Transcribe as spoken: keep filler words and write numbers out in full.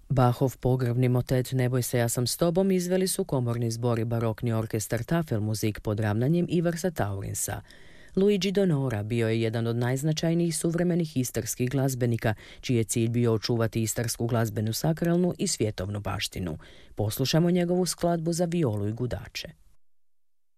Bachov pogrebni motet Ne boj se, ja sam s tobom izveli su komorni zbor i barokni orkestar Tafelmusik pod ravnanjem Ivarsa Taurinsa. Luigi Donora bio je jedan od najznačajnijih suvremenih istarskih glazbenika, čiji je cilj bio očuvati istarsku glazbenu sakralnu i svjetovnu baštinu. Poslušamo njegovu skladbu za violu i gudače.